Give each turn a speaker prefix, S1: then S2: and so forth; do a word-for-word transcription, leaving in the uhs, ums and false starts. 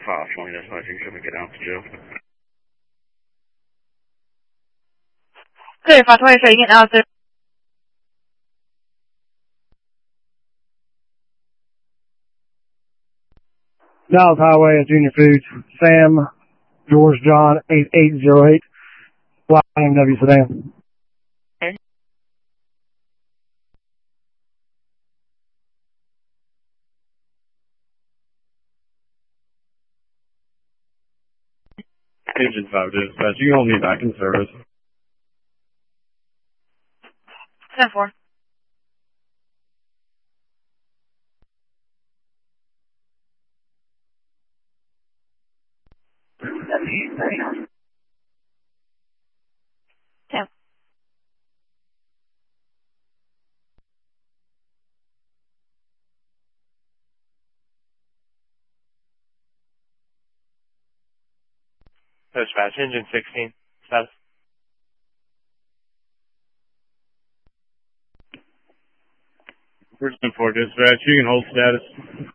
S1: five twenty, that's why you should get out to jail.
S2: Clear, five twenty, so you getting out there.
S3: Dallas Highway at Junior Foods. Sam, George John, eight eight zero eight. Y M W sedan.
S2: Okay.
S1: Engine five dispatch, you hold me back in service.
S2: ten four. ten.
S4: Dispatch, engine sixteen. Status.
S1: First and four dispatch, you can hold status.